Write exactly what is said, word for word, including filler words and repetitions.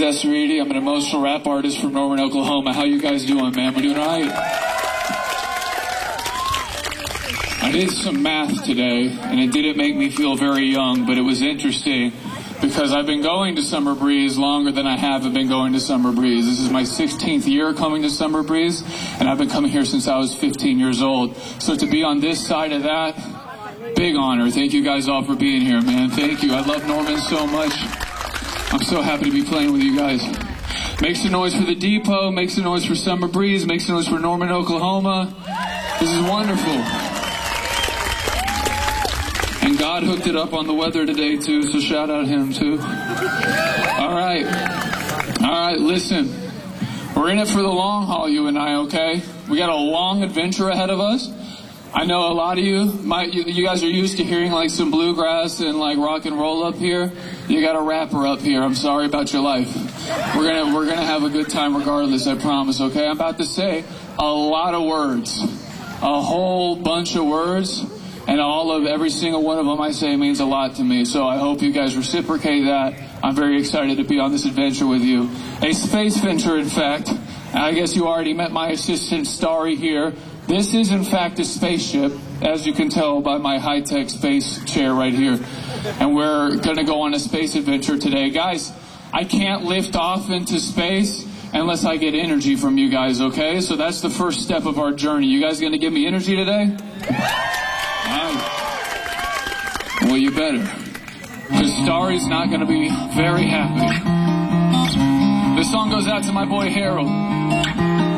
Jess Reedy. I'm an emotional rap artist from Norman, Oklahoma. How you guys doing, man? We're doing all right? I did some math today, and it didn't make me feel very young, but it was interesting because I've been going to Summer Breeze longer than I haven't been going to Summer Breeze. This is my sixteenth year coming to Summer Breeze, and I've been coming here since I was fifteen years old. So to be on this side of that, big honor. Thank you guys all for being here, man. Thank you. I love Norman so much. I'm so happy to be playing with you guys. Make some noise for the Depot. Make some noise for Summer Breeze. Make some noise for Norman, Oklahoma. This is wonderful. And God hooked it up on the weather today, too, so shout out him, too. All right. All right, listen. We're in it for the long haul, you and I, okay? We got a long adventure ahead of us. I know a lot of you might, you, you guys are used to hearing like some bluegrass and like rock and roll up here. You got a rapper up here. I'm sorry about your life. We're gonna, we're gonna have a good time regardless, I promise, okay? I'm about to say a lot of words. A whole bunch of words. And all of, every single one of them I say means a lot to me. So I hope you guys reciprocate that. I'm very excited to be on this adventure with you. A space venture, in fact. I guess you already met my assistant, Starry, here. This is, in fact, a spaceship, as you can tell by my high-tech space chair right here. And we're going to go on a space adventure today. Guys, I can't lift off into space unless I get energy from you guys, okay? So that's the first step of our journey. You guys going to give me energy today? All right. Well, you better. Because Starry's not going to be very happy. This song goes out to my boy Harold.